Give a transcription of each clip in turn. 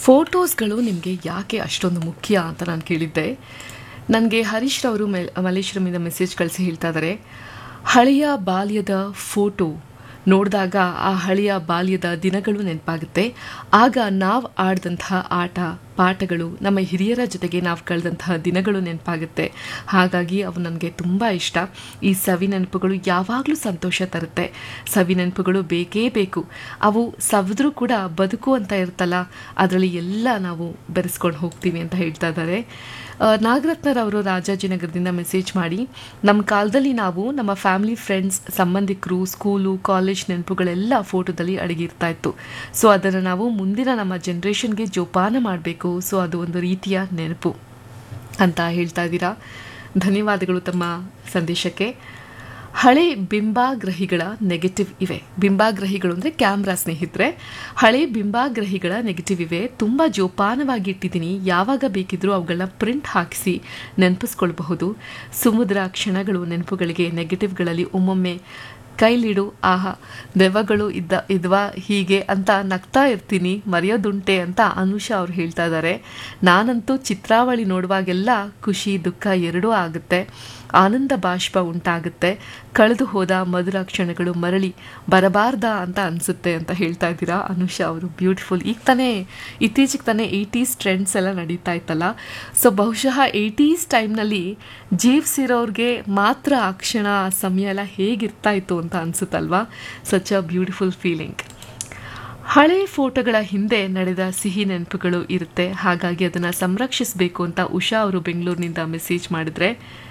ಫೋಟೋಸ್ಗಳು ನಿಮಗೆ ಯಾಕೆ ಅಷ್ಟೊಂದು ಮುಖ್ಯ ಅಂತ ನಾನು ಕೇಳಿದ್ದೆ. ನನಗೆ ಹರೀಶ್ ರವರು ಮಲ್ಲೇಶ್ವರಮಿಂದ ಮೆಸೇಜ್ ಕಳಿಸಿ ಹೇಳ್ತಾ ಇದ್ದಾರೆ, ಹಳೆಯ ಬಾಲ್ಯದ ಫೋಟೋ ನೋಡಿದಾಗ ಆ ಹಳೆಯ ಬಾಲ್ಯದ ದಿನಗಳು ನೆನಪಾಗುತ್ತೆ. ಆಗ ನಾವು ಆಡಿದಂತಹ ಆಟ ಪಾಠಗಳು, ನಮ್ಮ ಹಿರಿಯರ ಜೊತೆಗೆ ನಾವು ಕಳೆದಂತಹ ದಿನಗಳು ನೆನಪಾಗುತ್ತೆ. ಹಾಗಾಗಿ ಅವು ನನಗೆ ತುಂಬ ಇಷ್ಟ. ಈ ಸವಿ ನೆನಪುಗಳು ಯಾವಾಗಲೂ ಸಂತೋಷ ತರುತ್ತೆ. ಸವಿ ನೆನಪುಗಳು ಬೇಕೇ ಬೇಕು. ಅವು ಸವಿದ್ರೂ ಕೂಡ ಬದುಕು ಅಂತ ಇರುತ್ತಲ್ಲ, ಅದರಲ್ಲಿ ಎಲ್ಲ ನಾವು ಬೆರೆಸ್ಕೊಂಡು ಹೋಗ್ತೀವಿ ಅಂತ ಹೇಳ್ತಾ ಇದ್ದಾರೆ. ನಾಗರತ್ನರವರು ರಾಜಾಜಿನಗರದಿಂದ ಮೆಸೇಜ್ ಮಾಡಿ, ನಮ್ಮ ಕಾಲದಲ್ಲಿ ನಾವು ನಮ್ಮ ಫ್ಯಾಮಿಲಿ, ಫ್ರೆಂಡ್ಸ್, ಸಂಬಂಧಿಕರು, ಸ್ಕೂಲು, ಕಾಲೇಜ್ ನೆನಪುಗಳೆಲ್ಲ ಫೋಟೋದಲ್ಲಿ ಅಡಗಿರ್ತಾ ಇತ್ತು. ಸೊ ಅದನ್ನು ನಾವು ಮುಂದಿನ ನಮ್ಮ ಜನ್ರೇಷನ್ಗೆ ಜೋಪಾನ ಮಾಡಬೇಕು. ಸೊ ಅದು ಒಂದು ರೀತಿಯ ನೆನಪು ಅಂತ ಹೇಳ್ತಾ ಇದ್ದೀರಾ. ಧನ್ಯವಾದಗಳು ತಮ್ಮ ಸಂದೇಶಕ್ಕೆ. ಹಳೆ ಬಿಂಬಾಗ್ರಹಿಗಳ ನೆಗೆಟಿವ್ ಇವೆ. ಬಿಂಬಾಗ್ರಹಿಗಳು ಅಂದರೆ ಕ್ಯಾಮ್ರಾ ಸ್ನೇಹಿತರೆ. ಹಳೆ ಬಿಂಬಾಗ್ರಹಿಗಳ ನೆಗೆಟಿವ್ ಇವೆ. ತುಂಬ ಜೋಪಾನವಾಗಿ ಇಟ್ಟಿದ್ದೀನಿ. ಯಾವಾಗ ಬೇಕಿದ್ರೂ ಅವುಗಳನ್ನ ಪ್ರಿಂಟ್ ಹಾಕಿಸಿ ನೆನಪಿಸ್ಕೊಳ್ಬಹುದು. ಸುಮಧುರ ಕ್ಷಣಗಳು ನೆನಪುಗಳಿಗೆ ನೆಗೆಟಿವ್ಗಳಲ್ಲಿ ಒಮ್ಮೊಮ್ಮೆ ಕೈಲಿಡು, ಆಹಾ ದೆವ್ವಗಳು ಇದ್ವಾ ಹೀಗೆ ಅಂತ ನಗ್ತಾ ಇರ್ತೀನಿ, ಮರೆಯೋದುಂಟೆ ಅಂತ ಅನುಷಾ ಅವ್ರು ಹೇಳ್ತಾ ಇದ್ದಾರೆ. ನಾನಂತೂ ಚಿತ್ರಾವಳಿ ನೋಡುವಾಗೆಲ್ಲ ಖುಷಿ ದುಃಖ ಎರಡೂ ಆಗುತ್ತೆ. ಆನಂದ ಬಾಷ್ಪ ಉಂಟಾಗುತ್ತೆ. ಕಳೆದು ಹೋದ ಮಧುರ ಕ್ಷಣಗಳು ಮರಳಿ ಬರಬಾರ್ದ ಅಂತ ಅನಿಸುತ್ತೆ ಅಂತ ಹೇಳ್ತಾ ಇದ್ದೀರಾ ಅನುಷಾ ಅವರು. ಬ್ಯೂಟಿಫುಲ್. ಇತ್ತೀಚೆಗೆ ತಾನೇ 80s ಟ್ರೆಂಡ್ಸ್ ಎಲ್ಲ ನಡೀತಾ ಇತ್ತಲ್ಲ. ಸೊ ಬಹುಶಃ 80s ಟೈಮ್ನಲ್ಲಿ ಜೀವಿಸಿರೋರಿಗೆ ಮಾತ್ರ ಆ ಕ್ಷಣ, ಆ ಸಮಯ ಎಲ್ಲ ಹೇಗಿರ್ತಾ ಇತ್ತು ಅಂತ ಅನಿಸುತ್ತಲ್ವಾ. Such a beautiful feeling. ಹಳೆ ಫೋಟೋಗಳ ಹಿಂದೆ ನಡೆದ ಸಿಹಿ ನೆನಪುಗಳು ಇರುತ್ತೆ. ಹಾಗಾಗಿ ಅದನ್ನು ಸಂರಕ್ಷಿಸಬೇಕು ಅಂತ ಉಷಾ ಅವರು ಬೆಂಗಳೂರಿನಿಂದ ಮೆಸೇಜ್ ಮಾಡಿದ್ರೆ,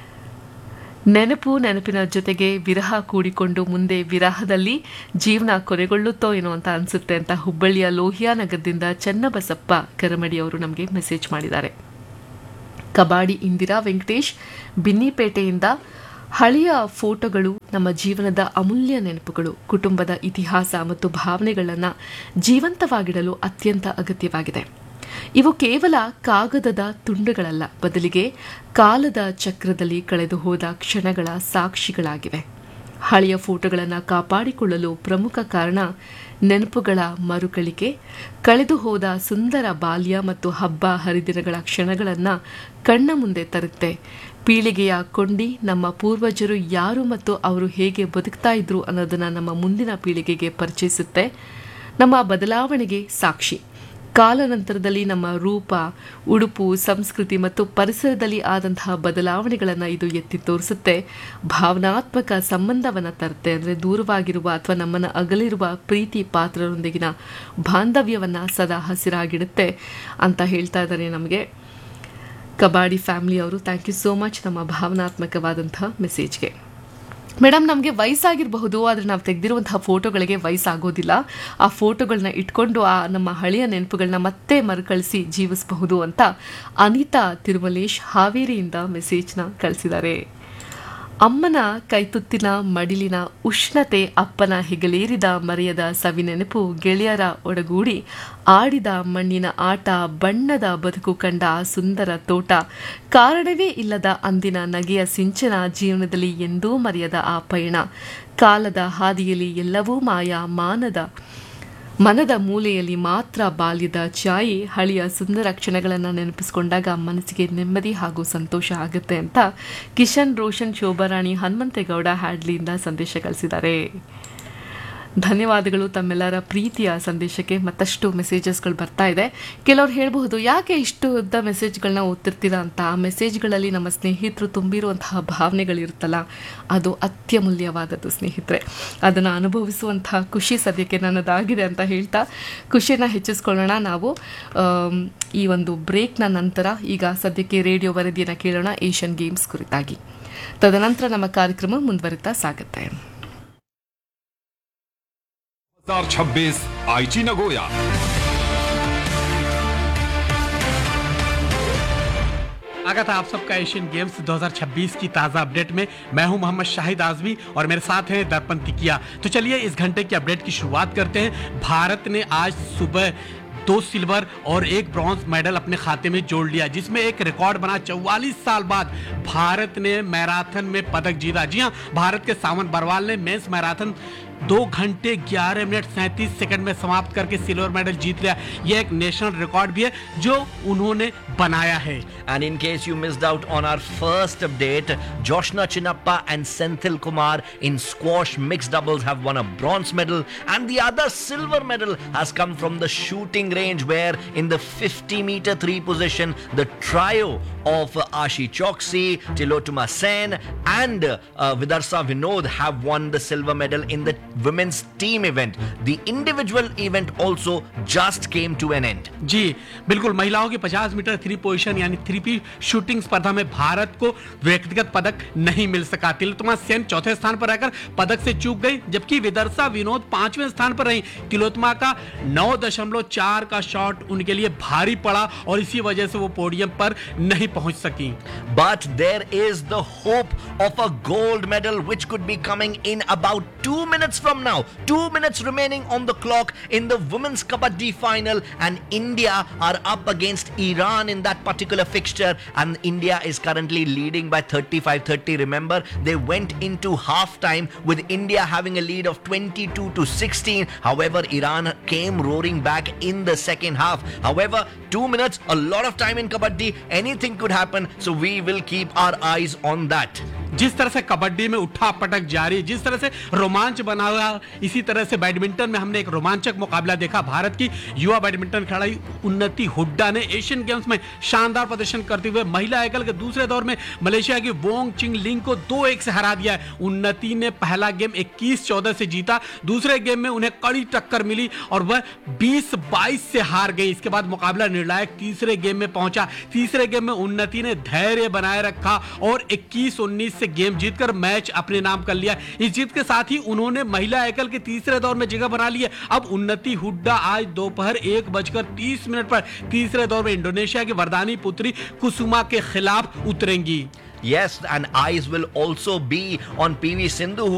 ನೆನಪಿನ ಜೊತೆಗೆ ವಿರಹ ಕೂಡಿಕೊಂಡು ಮುಂದೆ ವಿರಹದಲ್ಲಿ ಜೀವನ ಕೊನೆಗೊಳ್ಳುತ್ತೋ ಏನೋ ಅಂತ ಅನಿಸುತ್ತೆ ಅಂತ ಹುಬ್ಬಳ್ಳಿಯ ಲೋಹಿಯಾ ನಗರದಿಂದ ಚನ್ನಬಸಪ್ಪ ಕರಮಡಿ ಅವರು ನಮಗೆ ಮೆಸೇಜ್ ಮಾಡಿದ್ದಾರೆ. ಕಬಾಡಿ ಇಂದಿರಾ ವೆಂಕಟೇಶ್ ಬಿನ್ನಿಪೇಟೆಯಿಂದ, ಹಳೆಯ ಫೋಟೋಗಳು ನಮ್ಮ ಜೀವನದ ಅಮೂಲ್ಯ ನೆನಪುಗಳು. ಕುಟುಂಬದ ಇತಿಹಾಸ ಮತ್ತು ಭಾವನೆಗಳನ್ನು ಜೀವಂತವಾಗಿಡಲು ಅತ್ಯಂತ ಅಗತ್ಯವಾಗಿದೆ. ಇವು ಕೇವಲ ಕಾಗದದ ತುಂಡುಗಳಲ್ಲ, ಬದಲಿಗೆ ಕಾಲದ ಚಕ್ರದಲ್ಲಿ ಕಳೆದು ಹೋದ ಕ್ಷಣಗಳ ಸಾಕ್ಷಿಗಳಾಗಿವೆ. ಹಳೆಯ ಫೋಟೋಗಳನ್ನು ಕಾಪಾಡಿಕೊಳ್ಳಲು ಪ್ರಮುಖ ಕಾರಣ ನೆನಪುಗಳ ಮರುಕಳಿಕೆ. ಕಳೆದು ಹೋದ ಸುಂದರ ಬಾಲ್ಯ ಮತ್ತು ಹಬ್ಬ ಹರಿದಿನಗಳ ಕ್ಷಣಗಳನ್ನು ಕಣ್ಣ ಮುಂದೆ ತರುತ್ತೆ. ಪೀಳಿಗೆಯ ಕೊಂಡಿ ನಮ್ಮ ಪೂರ್ವಜರು ಯಾರು ಮತ್ತು ಅವರು ಹೇಗೆ ಬದುಕ್ತಾ ಇದ್ರು ಅನ್ನೋದನ್ನು ನಮ್ಮ ಮುಂದಿನ ಪೀಳಿಗೆಗೆ ಪರಿಚಯಿಸುತ್ತೆ. ನಮ್ಮ ಬದಲಾವಣೆಗೆ ಸಾಕ್ಷಿ. ಕಾಲಾನಂತರದಲ್ಲಿ ನಮ್ಮ ರೂಪ, ಉಡುಪು, ಸಂಸ್ಕೃತಿ ಮತ್ತು ಪರಿಸರದಲ್ಲಿ ಆದಂತಹ ಬದಲಾವಣೆಗಳನ್ನು ಇದು ಎತ್ತಿ ತೋರಿಸುತ್ತೆ. ಭಾವನಾತ್ಮಕ ಸಂಬಂಧವನ್ನು ತರುತ್ತೆ. ಅಂದರೆ ದೂರವಾಗಿರುವ ಅಥವಾ ನಮ್ಮನ್ನು ಅಗಲಿರುವ ಪ್ರೀತಿ ಪಾತ್ರರೊಂದಿಗಿನ ಬಾಂಧವ್ಯವನ್ನು ಸದಾ ಹಸಿರಾಗಿಡುತ್ತೆ ಅಂತ ಹೇಳ್ತಾ ಇದ್ದಾರೆ ನಮಗೆ ಕಬಾಡಿ ಫ್ಯಾಮಿಲಿ ಅವರು. ಥ್ಯಾಂಕ್ ಯು ಸೋ ಮಚ್ ನಮ್ಮ ಭಾವನಾತ್ಮಕವಾದಂತಹ ಮೆಸೇಜ್ಗೆ. ಮೇಡಮ್, ನಮಗೆ ವಯಸ್ಸಾಗಿರಬಹುದು, ಆದರೆ ನಾವು ತೆಗೆದಿರುವಂತಹ ಫೋಟೋಗಳಿಗೆ ವಯಸ್ಸಾಗೋದಿಲ್ಲ. ಆ ಫೋಟೋಗಳನ್ನ ಇಟ್ಕೊಂಡು ನಮ್ಮ ಹಳೆಯ ನೆನಪುಗಳನ್ನ ಮತ್ತೆ ಮರುಕಳಿಸಿ ಜೀವಿಸಬಹುದು ಅಂತ ಅನಿತಾ ತಿರುಮಲೇಶ್ ಹಾವೇರಿಯಿಂದ ಮೆಸೇಜ್ನ ಕಳಿಸಿದ್ದಾರೆ. ಅಮ್ಮನ ಕೈತುತ್ತಿನ ಮಡಿಲಿನ ಉಷ್ಣತೆ, ಅಪ್ಪನ ಹೆಗಲೇರಿದ ಮರೆಯದ ಸವಿನೆನಪು, ಗೆಳೆಯರ ಒಡಗೂಡಿ ಆಡಿದ ಮಣ್ಣಿನ ಆಟ, ಬಣ್ಣದ ಬದುಕು ಕಂಡ ಸುಂದರ ತೋಟ, ಕಾರಣವೇ ಇಲ್ಲದ ಅಂದಿನ ನಗೆಯ ಸಿಂಚನ, ಜೀವನದಲ್ಲಿ ಎಂದೂ ಮರೆಯದ ಆ ಪಯಣ, ಕಾಲದ ಹಾದಿಯಲ್ಲಿ ಎಲ್ಲವೂ ಮಾಯ, ಮನದ ಮೂಲೆಯಲ್ಲಿ ಮಾತ್ರ ಬಾಲ್ಯದ ಛಾಯೆ. ಹಳೆಯ ಸುಂದರ ಕ್ಷಣಗಳನ್ನು ನೆನಪಿಸಿಕೊಂಡಾಗ ಮನಸ್ಸಿಗೆ ನೆಮ್ಮದಿ ಹಾಗೂ ಸಂತೋಷ ಆಗುತ್ತೆ ಅಂತ ಕಿಶನ್ ರೋಷನ್ ಶೋಭಾರಾಣಿ ಹನುಮಂತೇಗೌಡ ಹ್ಯಾಡ್ಲಿಯಿಂದ ಸಂದೇಶ ಕಳಿಸಿದ್ದಾರೆ. ಧನ್ಯವಾದಗಳು ತಮ್ಮೆಲ್ಲರ ಪ್ರೀತಿಯ ಸಂದೇಶಕ್ಕೆ. ಮತ್ತಷ್ಟು ಮೆಸೇಜಸ್ಗಳು ಬರ್ತಾ ಇದೆ. ಕೆಲವ್ರು ಹೇಳಬಹುದು, ಯಾಕೆ ಇಷ್ಟು ಉದ್ದ ಮೆಸೇಜ್ಗಳನ್ನ ಓದ್ತಿರ್ತೀರಾ ಅಂತ. ಆ ಮೆಸೇಜ್ಗಳಲ್ಲಿ ನಮ್ಮ ಸ್ನೇಹಿತರು ತುಂಬಿರುವಂತಹ ಭಾವನೆಗಳಿರುತ್ತಲ್ಲ, ಅದು ಅತ್ಯಮೂಲ್ಯವಾದದ್ದು ಸ್ನೇಹಿತರೆ. ಅದನ್ನು ಅನುಭವಿಸುವಂತಹ ಖುಷಿ ಸದ್ಯಕ್ಕೆ ನನ್ನದಾಗಿದೆ ಅಂತ ಹೇಳ್ತಾ ಖುಷಿಯನ್ನು ಹೆಚ್ಚಿಸ್ಕೊಳ್ಳೋಣ ನಾವು ಈ ಒಂದು ಬ್ರೇಕ್ನ ನಂತರ. ಈಗ ಸದ್ಯಕ್ಕೆ ರೇಡಿಯೋ ವರದಿಯನ್ನು ಕೇಳೋಣ ಏಷ್ಯನ್ ಗೇಮ್ಸ್ ಕುರಿತಾಗಿ. ತದನಂತರ ನಮ್ಮ ಕಾರ್ಯಕ್ರಮ ಮುಂದುವರಿತಾ ಸಾಗುತ್ತೆ. 2026 आईची नगोया। स्वागत है आप सबका एशियन गेम्स 2026 की ताज़ा अपडेट में। मैं हूं मोहम्मद शाहिद आजमी और मेरे साथ हैं दर्पण तिकिया। तो चलिए इस घंटे की अपडेट की शुरुआत करते हैं। भारत ने आज सुबह 2 सिल्वर और 1 ब्रॉन्ज मेडल अपने खाते में जोड़ लिया, जिसमें एक रिकॉर्ड बना। 44 साल बाद भारत ने मैराथन में पदक जीता। जी हां, भारत के सावन बरवाल ने मेंस मैराथन 2 घंटे 11 मिनट 37 सेकंड में समाप्त करके सिल्वर मेडल जीत लिया। यह एक नेशनल रिकॉर्ड भी है जो उन्होंने बनाया है। And in case you missed out on our first update, Joshna Chinnappa and Senthil Kumar in squash mixed doubles have won a bronze medal, and the other silver medal has come from the shooting range, where in the 50-meter three position, the trio of Ashi Choksi, Tilotuma Sen and Vidarsa Vinod have won the silver medal in the women's team event. The individual event also just came to an end. जी बिल्कुल, महिलाओं की 50 metre three position यानी 3P shooting स्पर्धा में भारत को व्यक्तिगत पदक नहीं मिल सका। तिलोत्तमा सेन चौथे स्थान पर रहकर पदक से चूक गई, जबकि विदर्शा विनोद 5वें स्थान पर रही। तिलोत्तमा का 9.4 का शॉट उनके लिए भारी पड़ा और इसी वजह से वो पोडियम पर नहीं पहुंच सकी। But there is the hope of a gold medal which could be coming in about 2 minutes from now. 2 minutes remaining on the clock in the women's Kabaddi final, and India are up against Iran in that particular fixture, and India is currently leading by 35-30. Remember, they went into half-time with India having a lead of 22-16. However, Iran came roaring back in the second half. However, 2 minutes, a lot of time in Kabaddi, anything could happen, so we will keep our eyes on that. जिस तरह से कबड्डी में उठा पटक जारी, जिस तरह से रोमांच बना हुआ, इसी तरह से बैडमिंटन में हमने एक रोमांचक मुकाबला देखा। भारत की युवा बैडमिंटन खिलाड़ी उन्नति हुड्डा ने एशियन गेम्स में शानदार प्रदर्शन करते हुए महिला एकल के दूसरे दौर में मलेशिया की वोंग चिंग लिंग को 2-1 से हरा दिया है। उन्नति ने पहला गेम 21-14 से जीता, दूसरे गेम में उन्हें कड़ी टक्कर मिली और वह 20-22 से हार गई। इसके बाद मुकाबला निर्णायक तीसरे गेम में पहुंचा। तीसरे गेम में उन्नति ने धैर्य बनाए रखा और 21-19 गेम जीतकर मैच अपने नाम कर लिया। इस जीत के साथ ही उन्होंने महिला एकल के तीसरे दौर में जगह बना ली है। अब उन्नति हुड्डा आज दोपहर 1:30 पर तीसरे दौर में इंडोनेशिया की वरदानी पुत्री कुसुमा के खिलाफ उतरेंगी। Yes, and eyes will also be on PV Sindhu, who